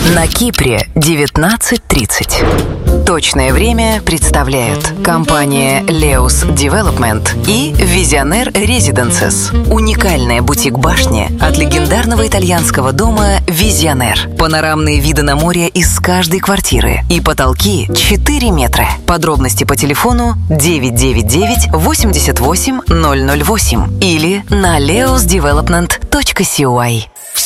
На Кипре 19:30. Точное время представляют компания Leus Development и Visionaire Residences. Уникальная бутик-башня от легендарного итальянского дома Visionaire. Панорамные виды на море из каждой квартиры и потолки 4 метра. Подробности по телефону 999 88 008 или на leusdevelopment.coy.